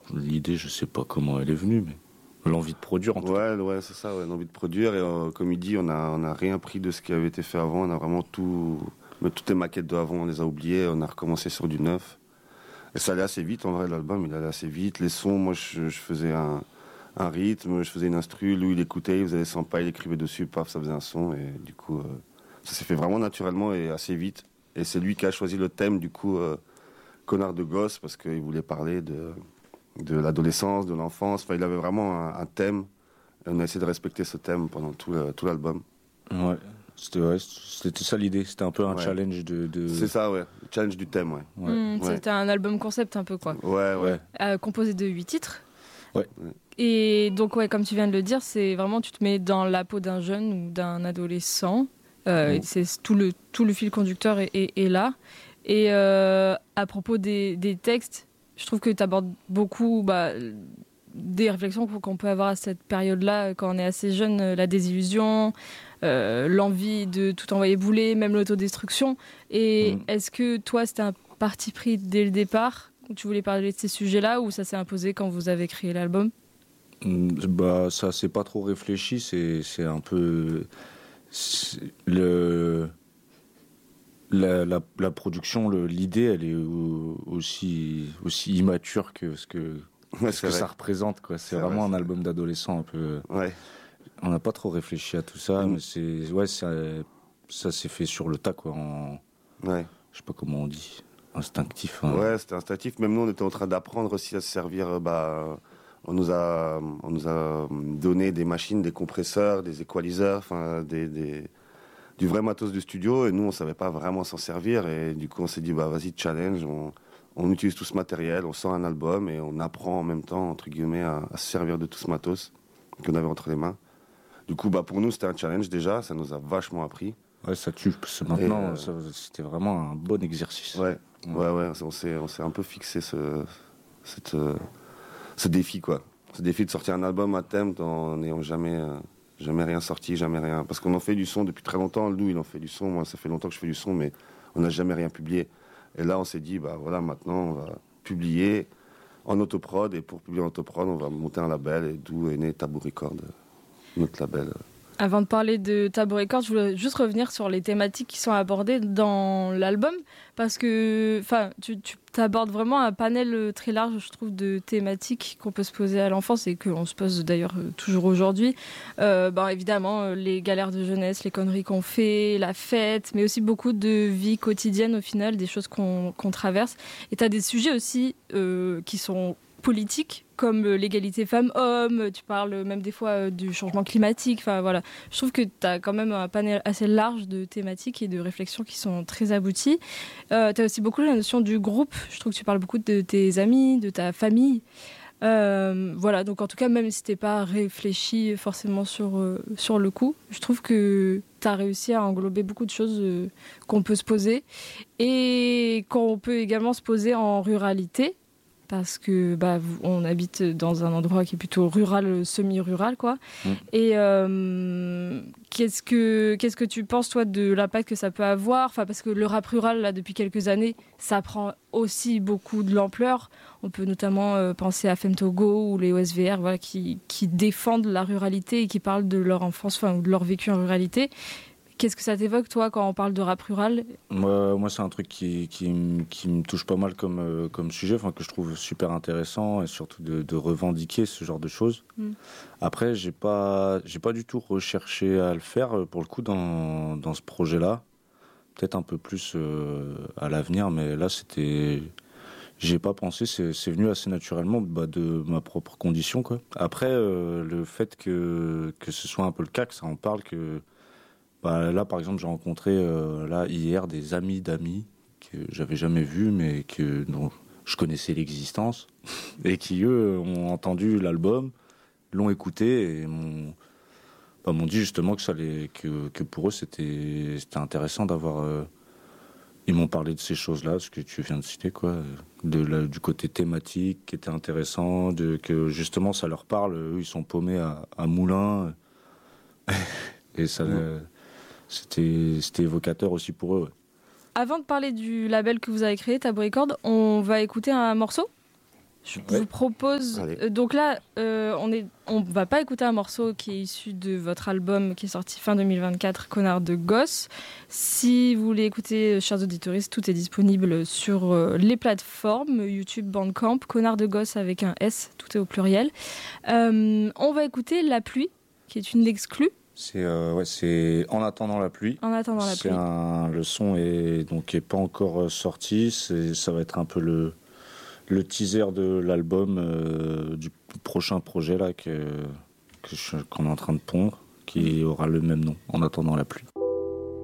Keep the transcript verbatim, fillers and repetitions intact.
l'idée, je sais pas comment elle est venue, mais l'envie de produire en tout ouais, cas. Ouais, c'est ça, ouais, l'envie de produire. Et euh, comme il dit, on a, on a rien pris de ce qui avait été fait avant. On a vraiment tout, mais toutes les maquettes d'avant, on les a oubliées. On a recommencé sur du neuf. Et ça allait assez vite, en vrai, l'album, il allait assez vite. Les sons, moi, je, je faisais un, un rythme, je faisais une instru. Lui, il écoutait, il faisait des samples, il écrivait dessus, paf, ça faisait un son. Et du coup, euh, ça s'est fait vraiment naturellement et assez vite. Et c'est lui qui a choisi le thème, du coup, euh, Connard de gosse, parce qu'il voulait parler de, de l'adolescence, de l'enfance. Enfin, il avait vraiment un, un thème. Et on a essayé de respecter ce thème pendant tout, le, tout l'album. Ouais. C'était, ouais, c'était ça l'idée, c'était un peu un ouais. challenge de, de... C'est ça, ouais, le challenge du thème, ouais. ouais. Mmh, ouais. C'était un album concept un peu, quoi. Ouais, ouais. Euh, composé de huit titres. Ouais. Et donc, ouais, comme tu viens de le dire, c'est vraiment, tu te mets dans la peau d'un jeune ou d'un adolescent. Euh, mmh. c'est, tout, le, tout le fil conducteur est, est, est là. Et euh, à propos des, des textes, je trouve que tu abordes beaucoup... Bah, des réflexions qu'on peut avoir à cette période-là, quand on est assez jeune, la désillusion, euh, l'envie de tout envoyer bouler, même l'autodestruction. Et mmh. est-ce que toi, c'était un parti pris dès le départ, où tu voulais parler de ces sujets-là, ou ça s'est imposé quand vous avez créé l'album ? Bah, ça s'est pas trop réfléchi, c'est, c'est un peu... C'est le... La, la, la production, le, l'idée, elle est aussi, aussi immature que ce que... Ouais, ce que vrai. Ça représente, quoi. C'est, c'est vraiment vrai, un album d'adolescent un peu. Ouais. On n'a pas trop réfléchi à tout ça, mmh. mais c'est ouais, ça, ça s'est fait sur le tas, quoi. En... Ouais. Je sais pas comment on dit, instinctif. Hein. Ouais, c'était instinctif. Même nous, on était en train d'apprendre aussi à se servir. Bah, on nous a, on nous a donné des machines, des compresseurs, des équaliseurs, enfin, des, des, du vrai matos du studio. Et nous, on savait pas vraiment s'en servir. Et du coup, on s'est dit, bah, vas-y, challenge. On, On utilise tout ce matériel, on sort un album et on apprend en même temps, entre guillemets, à, à se servir de tout ce matos qu'on avait entre les mains. Du coup, bah, pour nous, c'était un challenge déjà, ça nous a vachement appris. Ouais, ça tue, parce que maintenant, euh, ça, c'était vraiment un bon exercice. Ouais, ouais, ouais, ouais on, s'est, on s'est un peu fixé ce, cette, euh, ce défi, quoi. Ce défi de sortir un album à thème en n'ayant jamais, euh, jamais rien sorti, jamais rien. Parce qu'on en fait du son depuis très longtemps, nous, il en fait du son, moi, ça fait longtemps que je fais du son, mais on n'a jamais rien publié. Et là, on s'est dit, bah voilà, maintenant, on va publier en autoprod. Et pour publier en autoprod, on va monter un label. Et d'où est né Taboo Records, notre label. Avant de parler de Taboo Records, je voulais juste revenir sur les thématiques qui sont abordées dans l'album. Parce que tu, tu abordes vraiment un panel très large, je trouve, de thématiques qu'on peut se poser à l'enfance et qu'on se pose d'ailleurs toujours aujourd'hui. Euh, bah, évidemment, les galères de jeunesse, les conneries qu'on fait, la fête, mais aussi beaucoup de vie quotidienne au final, des choses qu'on, qu'on traverse. Et tu as des sujets aussi euh, qui sont politiques, comme l'égalité femmes-hommes, tu parles même des fois du changement climatique, enfin voilà. Je trouve que tu as quand même un panel assez large de thématiques et de réflexions qui sont très abouties. Euh, tu as aussi beaucoup la notion du groupe, je trouve que tu parles beaucoup de tes amis, de ta famille. Euh, voilà, donc en tout cas, même si t'es pas réfléchi forcément sur, euh, sur le coup, je trouve que tu as réussi à englober beaucoup de choses euh, qu'on peut se poser et qu'on peut également se poser en ruralité. Parce que bah, on habite dans un endroit qui est plutôt rural, semi-rural, quoi. Mmh. Et euh, qu'est-ce que qu'est-ce que tu penses, toi, de l'impact que ça peut avoir ? Enfin, parce que le rap rural, là, depuis quelques années, ça prend aussi beaucoup de l'ampleur. On peut notamment euh, penser à Femtogo ou les O S V R, voilà, qui, qui défendent la ruralité et qui parlent de leur enfance, enfin, de leur vécu en ruralité. Qu'est-ce que ça t'évoque, toi, quand on parle de rap rural ? Moi, moi c'est un truc qui, qui, qui me touche pas mal comme, euh, comme sujet, enfin, que je trouve super intéressant, et surtout de, de revendiquer ce genre de choses. Mm. Après, j'ai pas, j'ai pas du tout recherché à le faire, pour le coup, dans, dans ce projet-là. Peut-être un peu plus euh, à l'avenir, mais là, c'était... J'ai pas pensé, c'est, c'est venu assez naturellement bah, de ma propre condition, quoi. Après, euh, le fait que, que ce soit un peu le cas, que ça en parle, que... Bah, là, par exemple, j'ai rencontré euh, là hier des amis d'amis que j'avais jamais vus, mais que dont je connaissais l'existence et qui eux ont entendu l'album, l'ont écouté et m'ont, bah, m'ont dit justement que ça allait, que que pour eux c'était c'était intéressant d'avoir. Euh, ils m'ont parlé de ces choses-là, ce que tu viens de citer, quoi, de la, du côté thématique qui était intéressant, de que justement ça leur parle. Eux, ils sont paumés à, à Moulins et ça. Mmh. Euh, C'était, c'était évocateur aussi pour eux. Ouais. Avant de parler du label que vous avez créé, Taboo Records, on va écouter un morceau. Je Ouais. vous propose. Allez. euh, donc là, euh, on est, on va pas écouter un morceau qui est issu de votre album qui est sorti fin deux mille vingt-quatre, Connard de gosse. Si vous voulez écouter, euh, chers auditeurs, tout est disponible sur euh, les plateformes YouTube, Bandcamp, Connard de gosse avec un S, tout est au pluriel. Euh, on va écouter La pluie, qui est une exclue. C'est euh, ouais, c'est En attendant la pluie. En attendant la C'est pluie. un, le son est donc est pas encore euh, sorti. C'est, ça va être un peu le, le teaser de l'album euh, du prochain projet là que, que je- qu'on est en train de pondre, qui aura le même nom, En attendant la pluie.